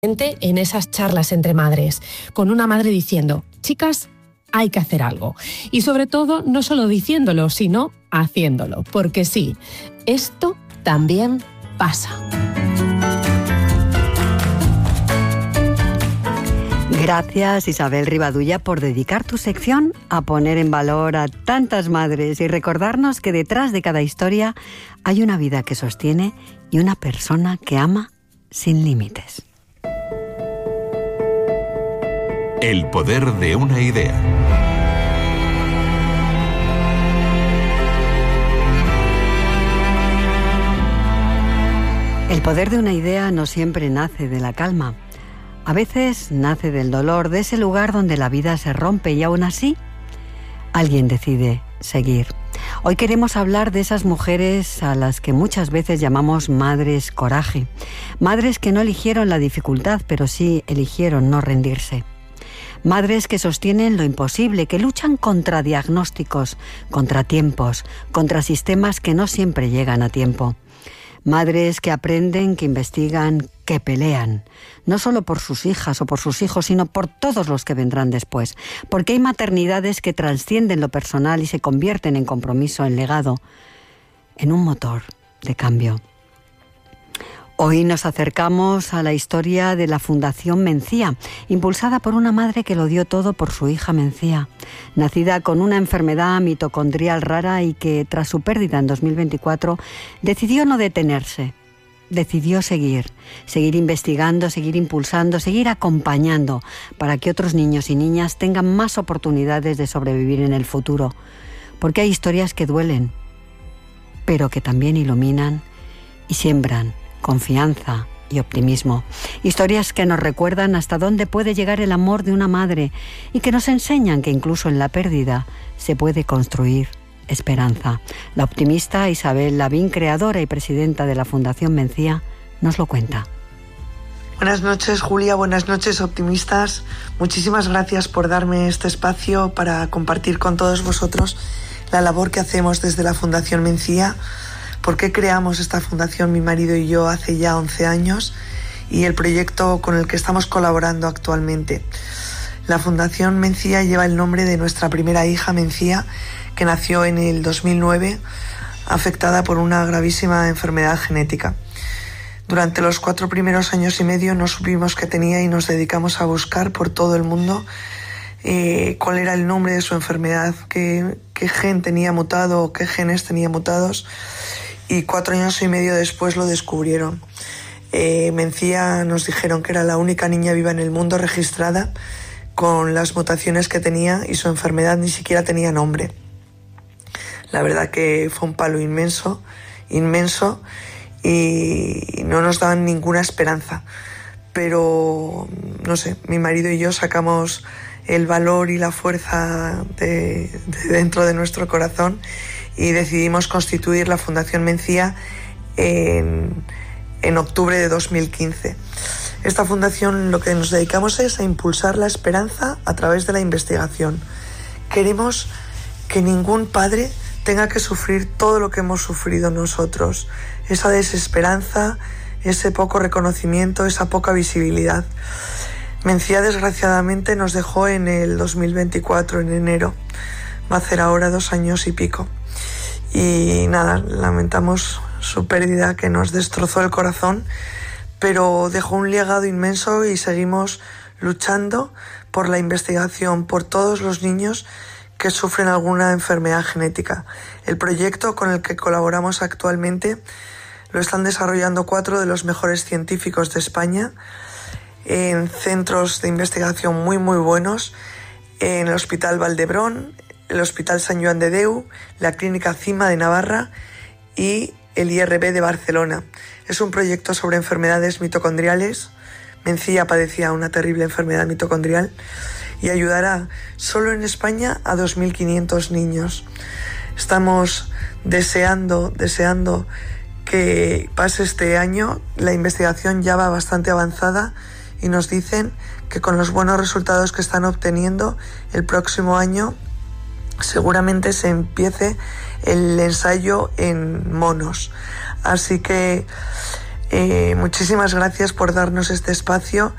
en esas charlas entre madres, con una madre diciendo: chicas, hay que hacer algo. Y sobre todo, no solo diciéndolo, sino haciéndolo. Porque sí, esto también pasa. Gracias, Isabel Rivadulla, por dedicar tu sección a poner en valor a tantas madres y recordarnos que detrás de cada historia hay una vida que sostiene y una persona que ama sin límites. El poder de una idea. El poder de una idea no siempre nace de la calma. A veces nace del dolor, de ese lugar donde la vida se rompe y aún así alguien decide seguir. Hoy queremos hablar de esas mujeres a las que muchas veces llamamos madres coraje. Madres que no eligieron la dificultad, pero sí eligieron no rendirse. Madres que sostienen lo imposible, que luchan contra diagnósticos, contra tiempos, contra sistemas que no siempre llegan a tiempo. Madres que aprenden, que investigan, que pelean, no solo por sus hijas o por sus hijos, sino por todos los que vendrán después. Porque hay maternidades que trascienden lo personal y se convierten en compromiso, en legado, en un motor de cambio. Hoy nos acercamos a la historia de la Fundación Mencía, impulsada por una madre que lo dio todo por su hija Mencía, nacida con una enfermedad mitocondrial rara y que, tras su pérdida en 2024, decidió no detenerse. Decidió seguir investigando, seguir impulsando, seguir acompañando para que otros niños y niñas tengan más oportunidades de sobrevivir en el futuro. Porque hay historias que duelen, pero que también iluminan y siembran confianza y optimismo. Historias que nos recuerdan hasta dónde puede llegar el amor de una madre y que nos enseñan que incluso en la pérdida se puede construir esperanza. La optimista Isabel Lavín, creadora y presidenta de la Fundación Mencía, nos lo cuenta. Buenas noches, Julia. Buenas noches, optimistas. Muchísimas gracias por darme este espacio para compartir con todos vosotros la labor que hacemos desde la Fundación Mencía. ¿Por qué creamos esta fundación, mi marido y yo, hace ya 11 años? Y el proyecto con el que estamos colaborando actualmente. La Fundación Mencía lleva el nombre de nuestra primera hija, Mencía, que nació en el 2009, afectada por una gravísima enfermedad genética. Durante los 4 primeros años y medio no supimos qué tenía y nos dedicamos a buscar por todo el mundo cuál era el nombre de su enfermedad, qué gen tenía mutado o qué genes tenía mutados. Y 4 años y medio después lo descubrieron. Mencía nos dijeron que era la única niña viva en el mundo registrada con las mutaciones que tenía y su enfermedad ni siquiera tenía nombre. La verdad que fue un palo inmenso y no nos daban ninguna esperanza. Pero, no sé, mi marido y yo sacamos el valor y la fuerza de dentro de nuestro corazón y decidimos constituir la Fundación Mencía en octubre de 2015. Esta fundación lo que nos dedicamos es a impulsar la esperanza a través de la investigación. Queremos que ningún padre tenga que sufrir todo lo que hemos sufrido nosotros, esa desesperanza, ese poco reconocimiento, esa poca visibilidad. Mencía desgraciadamente nos dejó en el 2024, en enero. Va a ser ahora 2 años y pico. Y nada, lamentamos su pérdida, que nos destrozó el corazón, pero dejó un legado inmenso y seguimos luchando por la investigación, por todos los niños que sufren alguna enfermedad genética. El proyecto con el que colaboramos actualmente lo están desarrollando 4 de los mejores científicos de España en centros de investigación muy buenos, en el Hospital Valdebrón, el Hospital Sant Joan de Déu, la Clínica Cima de Navarra y el IRB de Barcelona. Es un proyecto sobre enfermedades mitocondriales. Mencía padecía una terrible enfermedad mitocondrial y ayudará solo en España a 2.500 niños. Estamos deseando que pase este año. La investigación ya va bastante avanzada y nos dicen que con los buenos resultados que están obteniendo, el próximo año seguramente se empiece el ensayo en monos. Así que muchísimas gracias por darnos este espacio